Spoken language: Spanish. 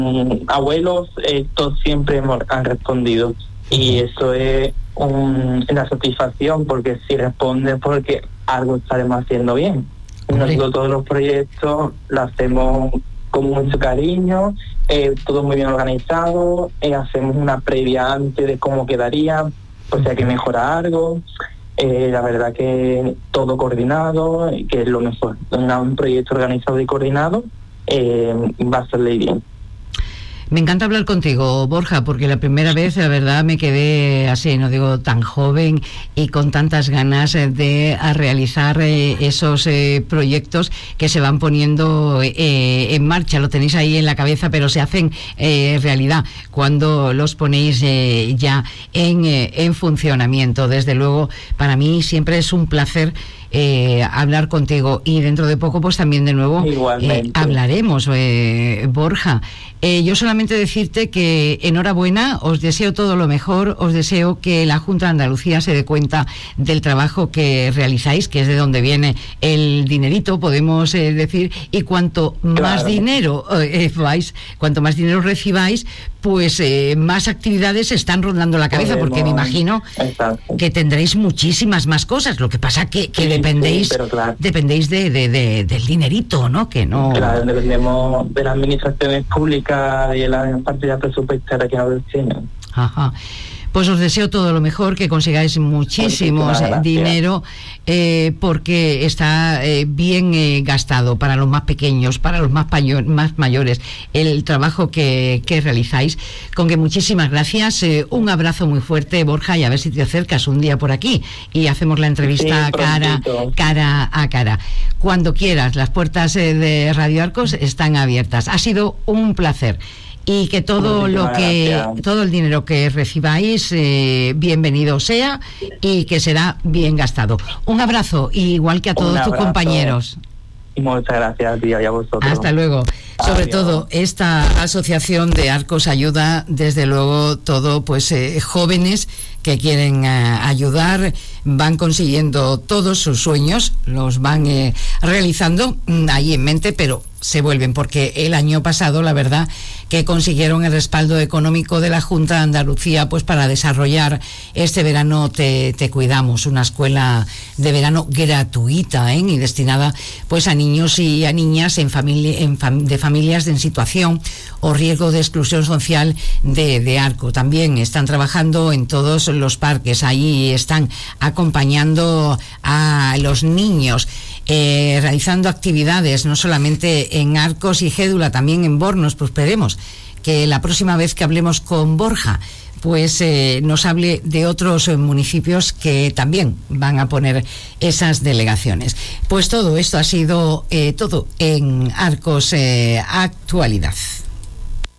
abuelos, todos siempre han respondido. Y eso es una satisfacción, porque si responden, porque algo estaremos haciendo bien. Nosotros todos los proyectos lo hacemos con mucho cariño, todo muy bien organizado, hacemos una previa antes de cómo quedaría, por si hay que mejorar algo. La verdad que todo coordinado, que es lo mejor. Un proyecto organizado y coordinado va a salir bien. Me encanta hablar contigo, Borja, porque la primera vez, la verdad, me quedé así, no digo tan joven y con tantas ganas de realizar esos proyectos que se van poniendo en marcha. Lo tenéis ahí en la cabeza, pero se hacen realidad cuando los ponéis ya en funcionamiento. Desde luego, para mí siempre es un placer hablar contigo, y dentro de poco pues también de nuevo hablaremos, Borja. Yo solamente decirte que enhorabuena, os deseo todo lo mejor, os deseo que la Junta de Andalucía se dé cuenta del trabajo que realizáis, que es de donde viene el dinerito, podemos decir, y cuanto más dinero cuanto más dinero recibáis, pues más actividades están rondando la cabeza, porque me imagino que tendréis muchísimas más cosas. Lo que pasa que dependéis del dinerito, ¿no? Que no. Claro, dependemos de las administraciones públicas y de la partida presupuestaria que nos destinan. Ajá. Pues os deseo todo lo mejor, que consigáis muchísimo dinero, porque está bien gastado para los más pequeños, para los más mayores, el trabajo que realizáis. Con que muchísimas gracias, un abrazo muy fuerte, Borja, y a ver si te acercas un día por aquí y hacemos la entrevista cara a cara. Cuando quieras, las puertas de Radio Arcos están abiertas. Ha sido un placer. Y que todo todo el dinero que recibáis, bienvenido sea, y que será bien gastado. Un abrazo, igual que a todos tus compañeros. Y muchas gracias, tía, y a vosotros. Hasta luego. Sobre todo, esta asociación de Arcos Ayuda, desde luego, todo pues jóvenes que quieren ayudar, van consiguiendo todos sus sueños, los van realizando ahí en mente, pero se vuelven, porque el año pasado, la verdad, que consiguieron el respaldo económico de la Junta de Andalucía pues para desarrollar este verano Te Cuidamos, una escuela de verano gratuita, y destinada pues a niños y a niñas de familias en situación o riesgo de exclusión social de Arco. También están trabajando en todos los parques, ahí están acompañando a los niños, realizando actividades no solamente en Arcos y Gédula, también en Bornos. Pues esperemos que la próxima vez que hablemos con Borja pues nos hable de otros municipios que también van a poner esas delegaciones. Pues todo esto ha sido todo en Arcos Actualidad.